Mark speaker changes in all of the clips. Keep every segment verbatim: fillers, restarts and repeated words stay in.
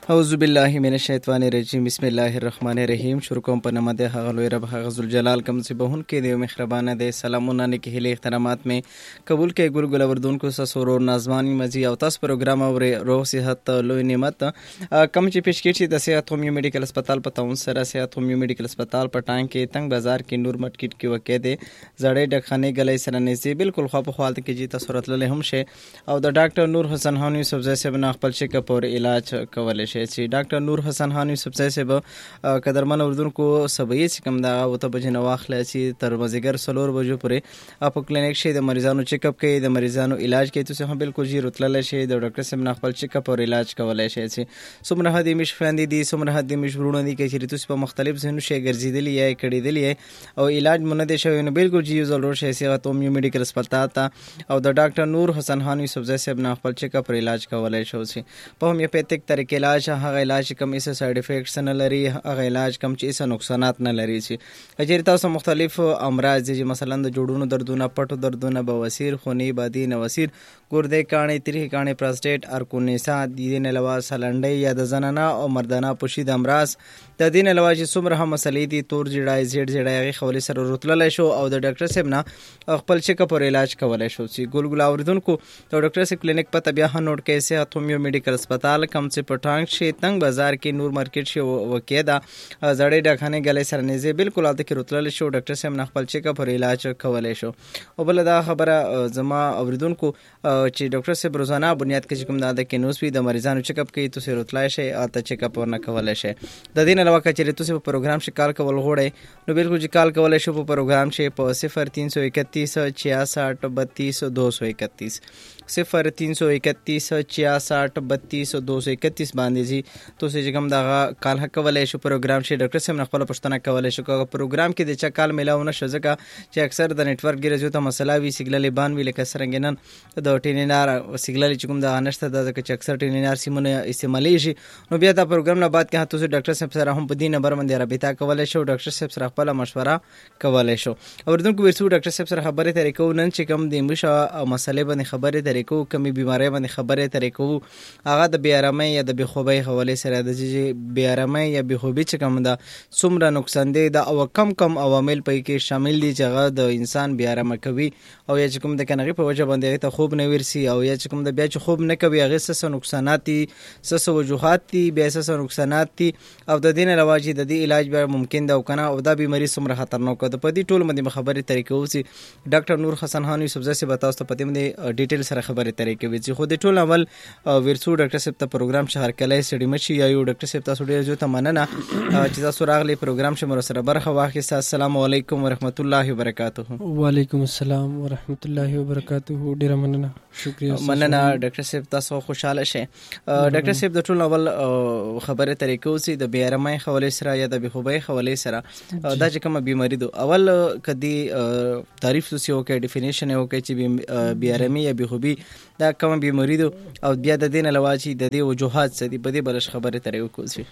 Speaker 1: اعوذ بالله من الشیطان الرجیم بسم الله الرحمن الرحیم. شروع کوم په نامه د هغه لوی رب هغه ذوالجلال کوم چې بهون کې دی مهربانه دی. سلامونه نیکی هیله احترامات می قبول کې ګل ګل وردونکو سسورو نازمانی مزي او تاسو پروګرام او روح صحت لوی نعمت کم چې پیش کیږي د صحت هومیو میډیکل هسپتال په تاون سره صحت هومیو میډیکل هسپتال په ټانګ کې تنگ بازار کې نور مارکیټ کې وکې دی زړې ډکخانه غلې سره نږدې بالکل خو په حالت کې جی تاسو راتلل هم شي او د ډاکټر نور حسن هاني سبزی صاحب نه خپل چیک اپ او علاج کولای شي. چې ډاکټر نور حسن هاني سبزی صاحب قدرمن اردوونکو سبي چې کوم دا او ته بجنه واخلې چې تر مازیګر سلور بجو پورې اپ کلینیک شي د مریضانو چیک اپ کوي د مریضانو علاج کوي. تاسو هم بالکل جی راتلل شي د ډاکټر صاحب نه خپل چیک اپ او علاج کولای شي. چې څومره هدي مش فاندي دي څومره هدي مش ورونه دي چې تاسو په مختلف ځینو شي ګرځیدلی یا کړیدلی او علاج مونږ د شوی نو بالکل جی ضرور شي صحت هومیو میډیکل هسپتال ته او د ډاکټر نور حسن هاني سبزی صاحب نه خپل چیک اپ او علاج کولای شي. په هومیوپیتیک طریقې علاج هغه علاج کم ایسه سایډ افیکټس نه لري هغه علاج کم چې ایسه نقصانات نه لري. چې اجر تاسو مختلف امراض دي مثلا د جوړونو دردونه پټو دردونه بواسیر خونی بادي نواسیر ګردې کاڼي تریخ کاڼي پراسټیټ ارکونیسا د دې نه علاوه سلنډي یا د زنانه او مردانه پوشید امراض د دې نه علاوه چې څومره هم مسلې دي تور جړای زیړ جړای هغه خولي سره رتللی شو او د ډاکټر صاحب نه خپل چیک اپ او علاج کولای شو. چې ګل ګل اوریدونکو د ډاکټر صاحب کلینیک پته بیا نوٹ کې صحت هومیو میډیکل هسپتال کم چې پټانګ شي تنگ بازار کې نور مارکیټ شي وکیدا زړې ډاکخانه غلې سره نږدې بالکل الته کې رتلل شو ډاکټر صاحب نه خپل چیک اپ او علاج کولای شو. او بل دا خبره زما اوریدونکو چې ډاکټر صاحب روزانه بنیاد کې کوم دا د کینوسوي د مریضانو چیک اپ کوي تاسو رتلای شي او ته چیک اپ ورنه کولای شي. د دین علاوه چې تاسو په پروګرام شي کال کول غوړې نو بالکل چې کال کولای شو په پروګرام شي په صفر تین سو اکتیس چھیاسٹھ بتیس دو سو اکتیس صفر تین سو اکتیس چھیاسٹھ بتیس دو سو اکتیس باندې جی تاسو چې کوم دا کال حق کولای شو پروګرام شي ډاکټر صاحب خپل پښتنه کولای شو. پروګرام کې د چا کال ملاونه شو ځکه چې اکثر د نت ورک ګرځو ته مسله وی سیګنال بان وی لکه سرنګنن د ټینینار سیګنال چې کوم دا نشته د ځکه چې اکثر ټینینار سیمونه استعمالي شي نو بیا دا پروګرام نه بعد کې تاسو ډاکټر صاحب سره هم په دې نمبر باندې رابطه کولای شو ډاکټر صاحب سره خپل مشوره کولای شو. اوردونکو ورسو ډاکټر صاحب سره خبرې طریقو نن چې کوم د مشه مسلې باندې خبرې طریقو کمی بیماری باندې خبرې طریقو هغه د بیارمۍ یا د بخوبۍ حواله سره د بیارمۍ یا بخوبۍ چې کوم دا څومره نقصان دی دا او کم کم عوامل پې کې شامل دي چې هغه د انسان بیارمه کوي او یا چې کوم د کنغي په وجه باندې ته خوب نه ورسي او یا چې کوم د بیا چې خوب نه کوي هغه څه نقصانات دي څه وجوهات دي بیا څه نقصانات دي او د دین علاوه چې د دې علاج به ممکن دا کنه او دا بیماری څومره خطرناک ده په دې ټول باندې خبرې طریقو سي ډاکټر نور حسن هاني سبزی سے بتاو ته پته باندې ډیټیل سره خبرې طریقې وي چې خو د ټول اول ورسو ډاکټر صاحب ته پروګرام شهر کله سړي مچي یا یو ډاکټر صاحب تاسو ډیر جو ته مننه چې تاسو راغلي پروګرام شمو سره برخه واخیسته. السلام علیکم ورحمت الله وبرکاته.
Speaker 2: وعلیکم السلام ورحمت الله وبرکاته. ډیر مننه شکریہ
Speaker 1: مننه ډاکټر صاحب تاسو خوشاله شئ. ډاکټر صاحب د ټول اول خبره طریقو سي د بیارمۍ حواله سره یا د بخوبۍ حواله سره دا چې کومه بیماری دو اول کدي تعریف تاسو یو کې ډیفینیشن یو کې چې بیارمۍ یا بخوبۍ دا کومه بیماری دو او بیا د دین علاوه چې د دې وجوهات څه دي په دې بلش خبره طریقو سي.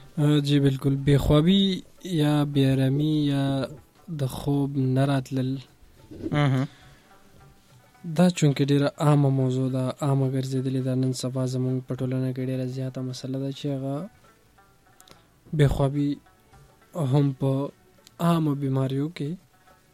Speaker 2: جی بالکل بخوابی یا بیارمی یا د خوب نه راتلل دا چونکې ډیره عامه موضوع ده عامه ګرځېدلې ده نن سبا زموږ په ټولنه کې ډیره زیاته مسله ده چې هغه بخوابی هم په عامو بیماریو کې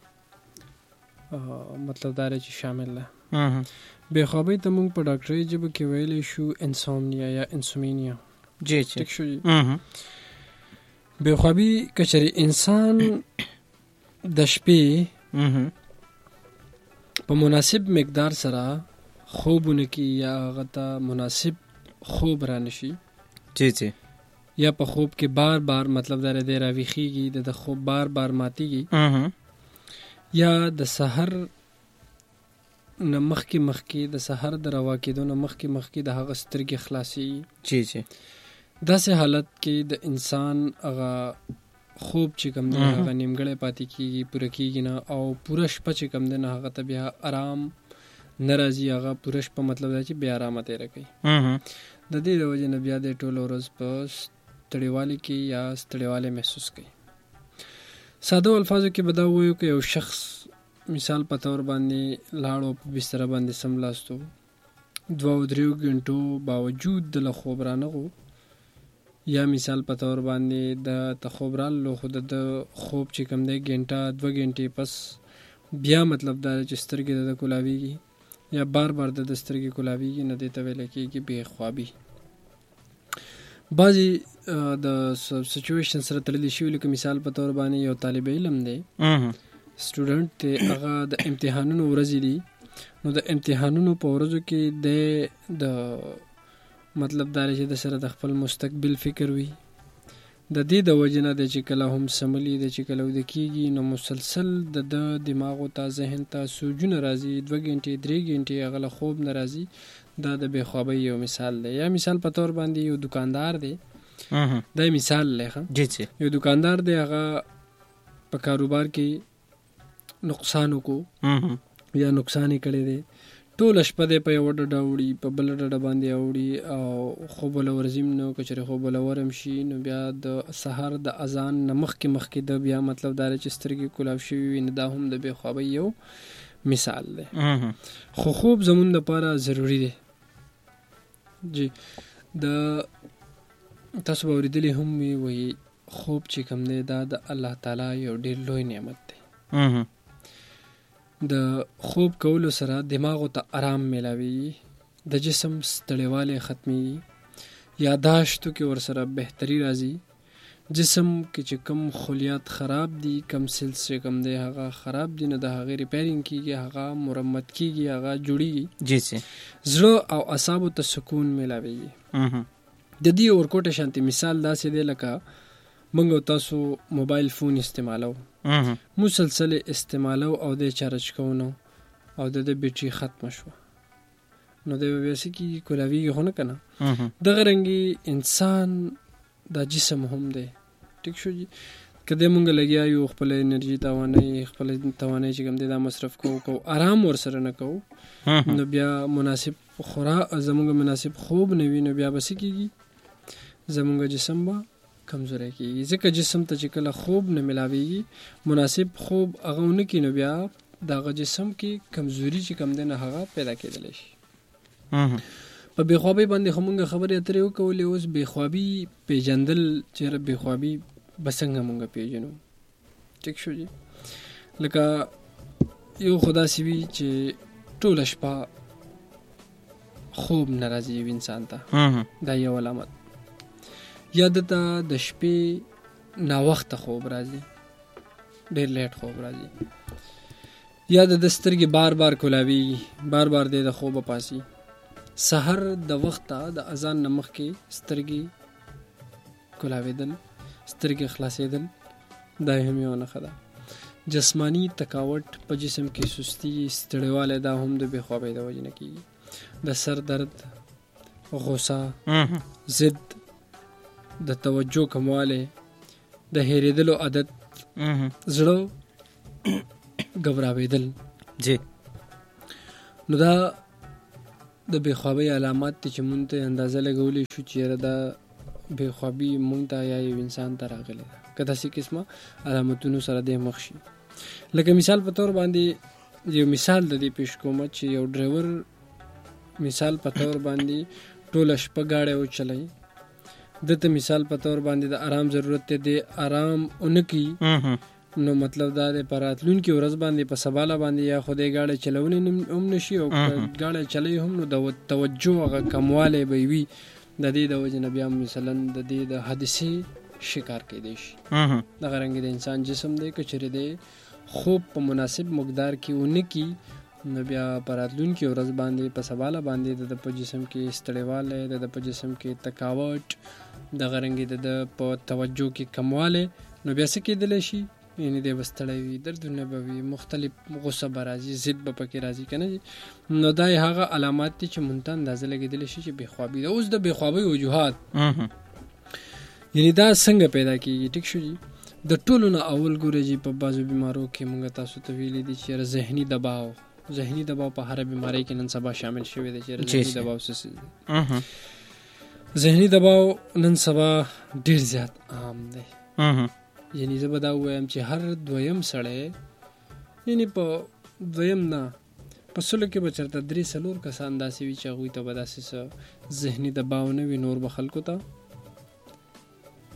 Speaker 2: مطلب دا چې شامل ده. بخوابی ته موږ په ډاکټري ژبه کې ویلی شو انسومنیا یا انسومینیا.
Speaker 1: جی ٹھیک
Speaker 2: شو جی. بخوابی کچری انسان د شپې په مناسب مقدار سره خوبونه کې یا هغه ته مناسب خوب را نشي
Speaker 1: جی جی
Speaker 2: یا په خوب کې بار بار مطلب دا دی راویخیږي د خوب بار بار ماتیږي یا د سحر نه مخکې مخکې د سحر د روا کېدو نه مخکې مخکې د هغه سترګې خلاصي.
Speaker 1: جی جی
Speaker 2: داسې حالت کې د انسان هغه خوب چې کوم دی هغه نیمګړی پاتې کېږي پوره کېږي نه او پوره شپه چې کوم دی نه هغه ته بیا آرام نه راځي هغه پوره شپه مطلب دا چې بې آرامه تېره کوي. د دې د وجې نه بیا د ټوله ورځ په ستړیوالي کې یا ستړیوالی محسوس کوي. ساده الفاظو کې به دا ووایو که یو شخص مثال په طور باندې لاړو په بستره باندې سملاستو دوه او دریو ګنټو باوجود د له خوب رانغو یا مثال په تور باندې د تخوب رالو خو د خوب چې کم دی ګنټه دوه ګنټې پس بیا مطلب دا چې سترګې د کولاویږي یا بار بار د سترګې کولاویږي نه دې ته ویل کېږي بې خوابي. بعضې د سچویشن سره تړلي شوي لکه مثال په تور باندې یو طالب علم دی سټوډنټ دی هغه د امتحانونو ورځې دي نو د امتحانونو په ورځو کې د د مطلب دا چې د سره د خپل مستقبل فکر وي د دې د وجې نه دی چې کله هم سملي دی چې کله وده کېږي نو مسلسل د د دماغو ته ذهن ته سوجونه راځي دوه ګنټې درې ګنټې هغه له خوب نه راځي دا د بې خوابۍ یو مثال دی. یا مثال په طور باندې یو دکاندار دی دا مثال دی یو دکاندار دی هغه په کاروبار کې نقصان وکړو یا نقصان یې کړی دی ټوله شپه دی په یوه ډډه اوړي په بله ډډه باندې اوړي او خوب له ورځیم نو که چېرې خوب له ورم شي نو بیا د سهار د اذان نه مخکې مخکې د بیا مطلب دا دی چې سترګې کولاو شوي وي نو دا هم د بې خوابۍ یو مثال دی. خو خوب زمون دپاره ضروري دی جی. د تاسو به اورېدلي هم وي وایي خوب چې کوم دی دا د الله تعالی یو ډېر لوی نعمت دی. د خوب کولو سره دماغو ته آرام میلاویږي د جسم ستړیوالی ختمیږي یاداشتو کې ورسره بهتري راځي جسم کې چې کم خلیات خراب دي کم سیلز چې کم دی هغه خراب دي نو د هغې ریپیرینګ کېږي هغه مرمت کېږي هغه جوړېږي
Speaker 1: جی سي
Speaker 2: زړه او اعصابو ته سکون میلاویږي. د دې ورکوټه شانتي مثال داسې دی لکه موږ او تاسو موبایل فون استعمالو مسلسل استعمالو او د چارج کوو نو او د د بیټري ختمه شوه نو د بیا څه کېږي کولاویږي خو نه که نه دغه رنګې انسان دا جسم هم دی ټیک شو جي که دی مونږ لګیا یو خپل انرژي توانایي خپل توانایي چې کوم دی دا مصرف کوو کوو آرام ورسره نه کوو نو بیا مناسب خورا زمونږ مناسب خوب نه وي نو بیا به څه کېږي زمونږ جسم به کمزوری کېږي ځکه جسم ته چې کله خوب نه ملاویږي مناسب خوب هغه ونه کړي نو بیا د هغه جسم کې کمزوري چې کوم دی نه هغه پیدا کېدلی شي. په بې خوابۍ باندې خو مونږ خبرې اترې وکولې اوس بې خوابي پېژندل چېرې بې خوابي به څنګه مونږ پېژنو ټیک شو جي. لکه یو خو داسې وي چې ټوله شپه خوب نه راځي یو انسان ته دا یو علامت یا دته د شپې ناوخته خوب راځي ډېر لیټ خوب راځي یا د سترګې بار بار کولاویږي بار بار دی د خوبه پاسي سحر د وخته د اذان نه مخکې سترګې کولاوېدل سترګې خلاصېدل دا هم یو نښه ده. جسمانی تکاوټ په جسم کې سستی ستړیوالی دا هم د بې خوابۍ د وجې نه کېږي. د سر درد غوسه ضد د توجه کموالی د هېرېدلو عادت زړه ګبراوېدل
Speaker 1: جی
Speaker 2: نو دا د بې خوابۍ علامات دي چې مونږ ته اندازه لګولی شو چې یاره دا بې خوابي مونږ ته یا یو انسان ته راغلی ده که داسې قسمه علامتونو سره دی مخ شي. لکه مثال په طور باندې یو مثال د دې پیش کومه چې یو ډرایور مثال په طور باندې ټوله شپه ګاډی وچلوي دته مثال په طور باندې د آرام ضرورت دی د آرام اونکي نو مطلب دا د پراتلونکي ورځ باندې په سباله باندې یا خدای گاډي چلونې هم نشي او گاډي چلی هم نو د توجه هغه کموالی به وي د دې د وجې نه بیا مثلا د دې د حادثې شکار کېدی شي. دغه رنګې د انسان جسم دی که چېرې دی خوب په مناسب مقدار کې ونه کړي نو بیا په راتلونکي ورځ باندې په سباله باندې د په جسم کې ستړیوالی د په جسم کې تکاوټ دغه رنګې د په توجه کې کموالی نو بیا څه کېدلی شي یعنی دی به ستړی وي دردونه به وي مختلف غصه به راځي ضد به پکې راځي که نه نو دا یې هغه علامات دي چې مونږ ته اندازه لګېدلی شي چې بې خوابي ده. اوس د بې خوابۍ وجوهات یعنی دا څنګه پیدا کېږي ټیک شو جي. د ټولو نه اول ګوره جي په بعضو بیمارو کې مونږ تاسو ته ویلي دي چې ذهني دباو ذهني دباو په هره بیمارۍ کې نن سبا شامل شوی دی چې ذهني دباو څه څه دی. ذهني دباو نن سبا ډېر زیات عام دی یعنی زه به دا ووایم چې هر دویم سړی یعنی په دویم نه په سلو کې به چېرته درې څلور کسان داسې وي چې هغوی ته به داسې څه ذهني دباو نه وي نور به خلکو ته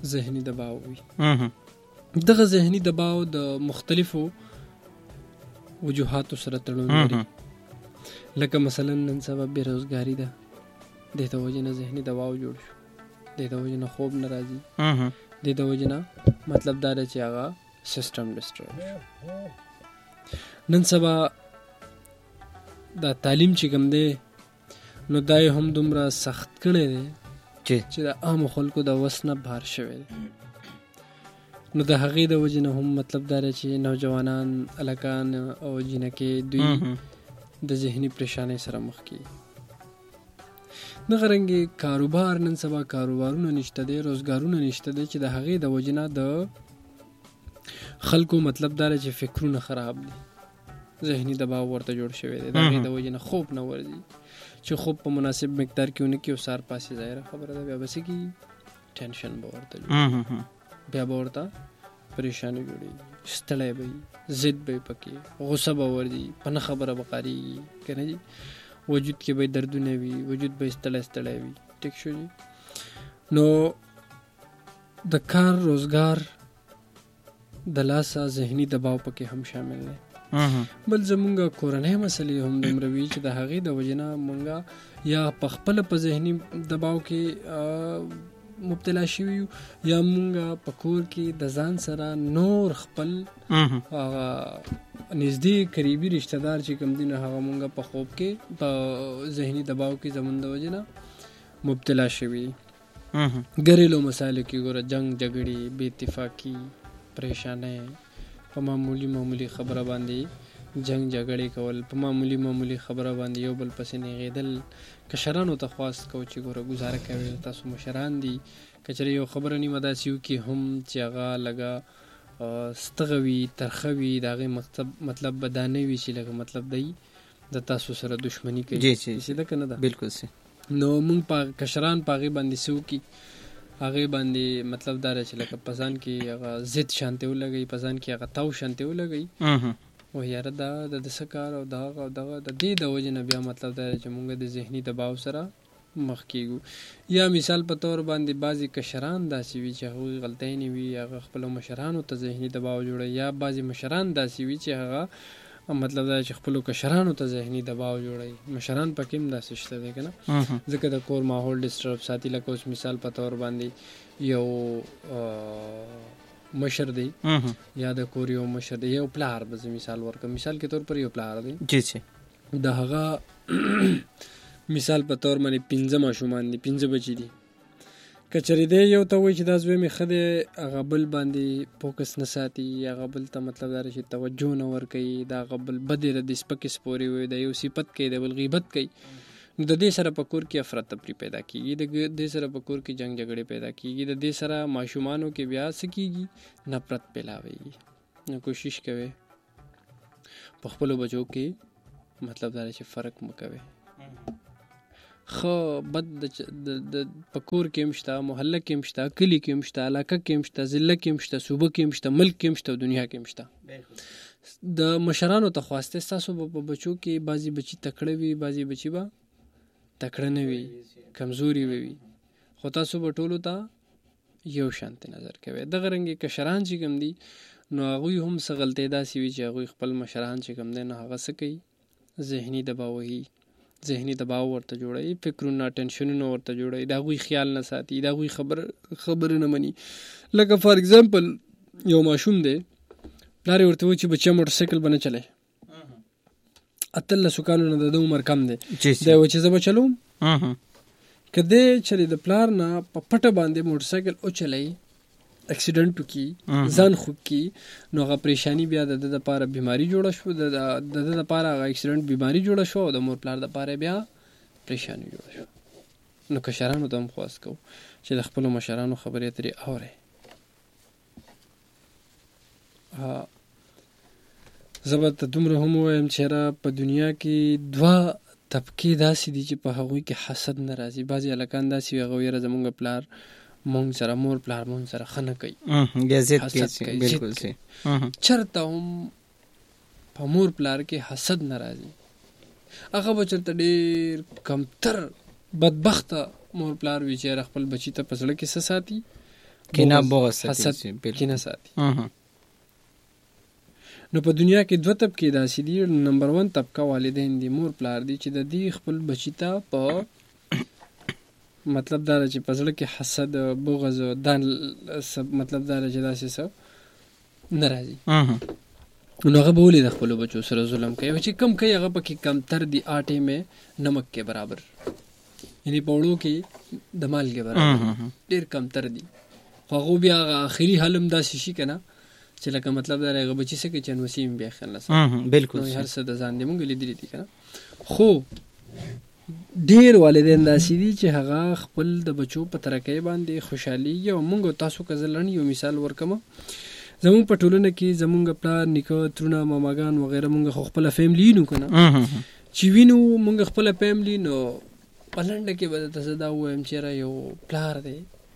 Speaker 2: ذهني دباو وي. دغه ذهني دباو د مختلفو وجوهاتو سره تړون لري. لکه مثلا نن سبا بیروزګاری ده، د ته وجه نه ذهني دباو جوړ شو، د ته وجه نه خوب نه راځي، د ته وجه نه مطلب دا دی چې هغه سیستم ډسټروي شو. نن سبا دا تعلیم چې کوم دی نو دا یې هم دومره سخت کړی دی چې د عامو خلکو د وس نه بهر شوی دی. نو د هغې د وجې نه هم مطلب دا دی چې نوجوانان، هلکان او جینکې دوی د ذهني پریشانۍ سره مخ کېږي. دغه رنګې کاروبار نن سبا کاروبارونه نشته دی، روزګارونه نشته دی چې د هغې د وجې نه د خلکو مطلب دا دی چې فکرونه خراب دي، ذهني دباو ورته جوړ شوی دی. د هغې د وجې نه خوب نه ورځي چې خوب په مناسب مقدار کې ونه کړي او سهار پاسې ظاهره خبره ده بیا به څه کېږي، ټینشن به ورته جوړېږي، بیا به ورته پریشاني جوړېږي، ستړی به وي، ضد به یې پکې، غصه به ورځي، په نه خبره به قارېږي که نه جي، وجود کې به یې دردونه وي، وجود به یې ستړی ستړی وي. ټیک شو جي. نو د کار روزګار د لاسه ذهني دباو پکې هم شامل دی. بل زمونږ کورنۍ مسلې هم دومره وي چې د هغې د وجې نه مونږ یا په خپله په ذهني دباو کې مبتلا شوي یو، یا مونږ په کور کې د ځان سره نور خپل هغه نږدې قریبي رشته دار چې کوم دي نو هغه مونږ په خوب کې په ذهني دباو کې زمون د وجې نه مبتلا شوي. ګریلو مسایلو کې ګوره جنگ جګړې، بې اتفاقي، پریشانۍ، په معمولی معمولی خبره باندې جنگ جګړې کول، په معمولی معمولی خبره باندې یو بل پسې نیغېدل. کشرانو ته خواست کو چې ګوره ګزاره کوي، تاسو مشران دي، که چېرې یو خبره نیمه داسې وکړي هم چې هغه لږه ستغه وي، ترخه وي، د هغې مطلب به دا نه وي چې لږه مطلب دی د تاسو سره دښمني کوي. داسې ده که نه ده؟ بالکل صحیح. نو مونږ په کشران په هغې باندې څه وکړي، هغې باندې مطلب دا دی چې لکه په ځان کې هغه ضد شانتې ولګوي، په ځان کې هغه تاو شانتې ولګوي، و یاره دا د ده څه کار او دغه او دغه د دې د وجې نه بیا مطلب دا دی چې مونږ د ذهني دباو سره مخ کېږو. یا مثال په طور باندې بعضې کشران داسې وي چې هغوی غلطۍ نه وي، هغه خپلو مشرانو ته ذهني دباو جوړوي، یا بعضې مشران داسې وي چې هغه مطلب دا چې خپلو کشرانو ته ذهني دباو جوړوي. مشران پکې هم داسې شته دی که نه، ځکه د کور ماحول ډسټرب ساتي. لکه اوس مثال په طور باندې یو مشر دی یا د کور یو مشر دی، یو پلار به زه مثال ورکړم، مثال کې طور پر یو پلار دی، د هغه مثال په طور باندې پنځه ماشومان دي، پنځه بچي دي. که چېرې دی یو ته وایي چې دا زوی مې ښه دی، هغه بل باندې فوکس نه ساتي، هغه بل ته مطلب دا دی چې توجه نه ورکوي، د هغه بل بدې ردې سپکې سپورې وي، د یو صفت کوي، د بل غیبت کوي، نو د دې سره په کور کې افراتفري پیدا کېږي، د دې سره په کور کې جنګ جګړې پیدا کېږي، د دې سره ماشومانو کې بیا څه کېږي، نفرت پیلاویږي. نو کوشش کوئ په خپلو بچو کې مطلب دا دی چې فرق مه کوئ. ښه بد د په کور کې هم شته، محله کې هم شته، کلي کې هم شته، علاقه کې هم شته، ضلع کې هم شته، صوبه کې هم شته، ملک کې هم شته، دنیا کې هم شته. د مشرانو ته خواسته ستاسو په بچو کې بعضې بچي تکړه وي، بعضې بچي به تکړه نه وي، کمزوري به وي، خو تاسو به ټولو ته یو شانتې نظر کوئ. دغه رنګې کشران چې کوم دي نو هغوی هم څه غلطۍ داسې وي چې هغوی خپل مشران چې کوم دی نو هغه څه کوي، ذهني دباو وهي، ذهني دباو ورته جوړوي، فکرونه ټینشنونه ورته جوړوي، د هغوی خیال نه ساتي، د هغوی خبر خبره نه مني. لکه فار اگزامپل یو ماشوم دی، پلار یې ورته وایي چې بچیه موټر سایکل به نه چلوي، اتلسو کالو نه د ده عمر کم دی، دی وایي چې زه به چلوم. که دی چلې د پلار نه په پټه باندې موټر سایکل وچلوي، اکسیډنټ وکړي، ځان خوږ کړي، نو هغه پریشاني بیا د ده دپاره بیماري جوړه شو، د ده دپاره هغه اکسیډنټ بیماري جوړه شو، او د مور پلار دپاره بیا پریشاني جوړه شو. نو کشرانو ته هم خواست کوو چې د خپلو مشرانو خبرې اترې اورئ. زه به ته دومره هم ووایم چې یاره په دنیا کې دوه طبقې داسې دي چې په هغوی کې حسد نه راځي. بعضې هلکان داسې وي هغه یاره زمونږ پلار مونږ سره، مور پلار مونږ سره ښه نه کوي، حسد کوي، ضد کوي. چېرته هم په مور پلار کې حسد نه راځي. هغه به چېرته ډېر کمتر بدبخته مور پلار وي چې یاره خپل بچي ته په زړه کې څه ساتي،
Speaker 1: کینه بغض
Speaker 2: حسد
Speaker 1: ساتي
Speaker 2: کینه ساتي.
Speaker 1: اها
Speaker 2: نو په دنیا کې دوه طبقې داسې دي. نمبر ون طبقه والدین دي، مور پلار دي، چې د دې خپل بچی ته په مطلب دا چې په زړه کې حسد بغض دا مطلب دا چې داسې څه نه راځي.
Speaker 1: اها
Speaker 2: نو هغه به ولې د خپلو بچو سره ظلم کوي؟ چې کم کوي هغه پکې کمتر دي، آټې میں نمک کے برابر، یعنی پوړو کې د مالګې برابر ډېر کمتر دي. خو هغه بیا هغه آخري حل هم داسې شي که نه چې لکه مطلب دا هغه بچي څه کوي چې انوسي هم بیا خیال نه ساتي.
Speaker 1: بالکل
Speaker 2: هر څه د ځان دی مونږ لیدلي دي که نه. خو ډېر والدین داسې دي چې هغه خپل د بچو په ترقۍ باندې خوشحالېږي. او مونږ تاسو که زه لنډ یو مثال ورکړم، زمونږ په ټولنه کې زمونږ پلار نیکه ترونه ماماګان وغیره مونږ خو خپله فیملي وینو که نه، چې وینو مونږ خپله فیملي، نو په لنډه کې به درته زه دا ووایم چې یاره یو پلار دی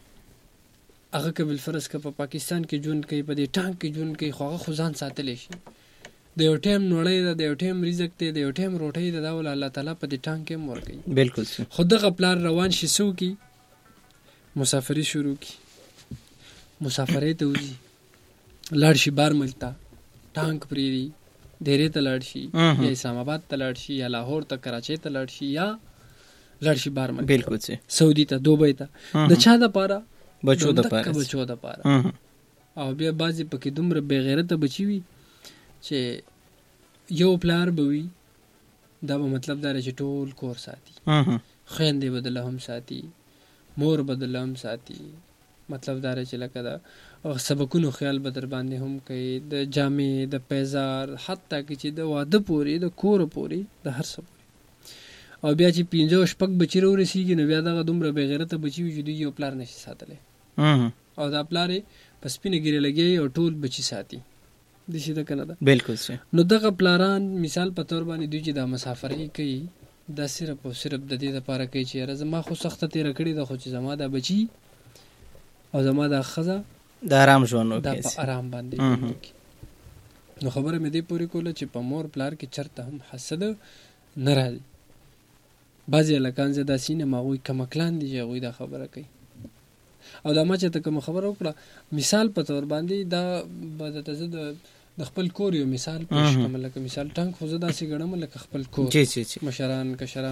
Speaker 2: هغه که بالفرض که په پاکستان کې ژوند کوي، په دې ټانک کې ژوند کوي، خو هغه خو ځان ساتلی شي. د یو ټایم نوړی ده، د یو ټایم رزق دی، د یو ټایم روټۍ ده، دا ول الله تعالی په دې ټانک کې هم ورکوي.
Speaker 1: بالکل.
Speaker 2: خو دغه پلار روان شي څه وکړي؟ مسافري شروع کړي، مسافرۍ ته وځي، لاړ شي بارمل ته، ټانک پرېږدي، ډیرې ته لاړ شي، یا اسلام آباد ته لاړ شي، یا لاهور ته کراچۍ ته لاړ شي، یا لاړ شي بارمل،
Speaker 1: بالکل
Speaker 2: سعودي ته، دوبۍ ته. د چا دپاره؟
Speaker 1: بچو دپاره.
Speaker 2: بچو دپاره. او بیا بعضې پکې دومره بې غیرته بچي وي چې یو پلار به وي، دا به مطلب دا چې ټول کور ساتي، خویندې به دله هم ساتي، مور به دله هم ساتي. مطلب دا چې لکه دا سبقونو خیال به در باندې هم کوي، د جامې، د پیزار، حتی که چې د واده پورې، د کور پورې، د هر څه پورې. او بیا چې پنځه او شپږ بچي راورسېږي نو بیا دغه دومره بې غیرته بچي وي چې دوی یو پلار نشي ساتلی، او دا پلار یې په سپینه ګیرې لګوي او ټول بچي ساتي. داسې ده که نه ده؟
Speaker 1: بالکل.
Speaker 2: نو دغه پلاران مثال په طور باندې دوی چې دا مسافرۍ کوي، دا صرف او صرف د دې دپاره کوي چې یاره زما خو سخته تېره کړې ده، خو چې زما دا بچي او زما دا ښځه
Speaker 1: د آرام ژوند
Speaker 2: دا په آرام باندې ژوند وکړي. نو خبره مې دې پورې کوله چې په مور پلار کې چرته هم حسد نه راځي. بعضې هلکان زه داسې یم هغوی کمکلان دي چې هغوی دا خبره کوي. او دا ما چې ته کومه خبره وکړه مثال په طور باندې، دا به درته زه د خپل کور یو مثال پېښ کړم. لکه مثال ټانک خو زه داسې ګڼم لکه خپل کور، مشران کشران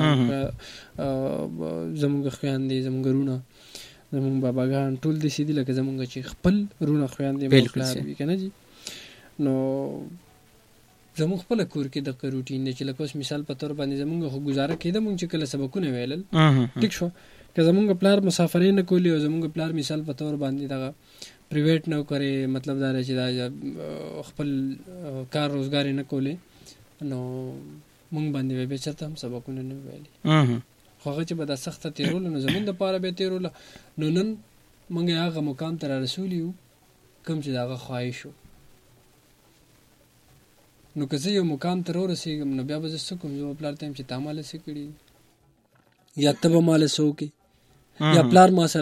Speaker 2: زمونږ خویندې، زمونږ رونه، زمونږ باباګان ټول داسې دي لکه زمونږ چې خپل رونه خویندې مور پلار وي که نه جي. نو زمونږ خپله کور کې دغه روټین دی چې لکه اوس مثال په طور باندې زمونږ خو ګزاره کېده مونږ چې کله سبقونه ویلل ټیک شو، که زمونږ پلار مسافرۍ نه کولی او زمونږ پلار مثال په طور باندې دغه پریویټ نه کوي، مطلب دا دی چې دا خپل کار روزګار نه کولی، نو مونږ باندې به بیا چېرته هم سبقونه نه ویلي. خو هغه چې به دا سخته تېروله نو زمونږ دپاره به یې تېروله. نو نن مونږ یې هغه مقام ته را رسولي یو کوم چې د هغه خواهش و. نو که زه یو مقام ته راورسېږم نو بیا به زه څه کوم؟ زه به پلار ته یم چې تا ماله څه کړي، یا ته به ماله څه وکړې، یا پلار ما سره